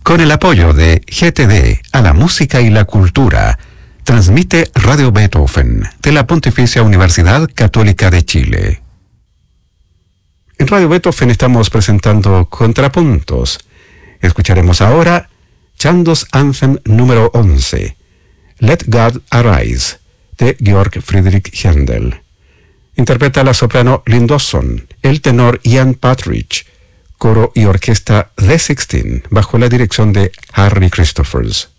Con el apoyo de GTD a la música y la cultura, transmite Radio Beethoven de la Pontificia Universidad Católica de Chile. En Radio Beethoven estamos presentando Contrapuntos. Escucharemos ahora Chandos Anthem número 11, Let God Arise, de Georg Friedrich Händel. Interpreta la soprano Lynn Dawson, el tenor Ian Partridge, coro y orquesta The Sixteen, bajo la dirección de Harry Christophers.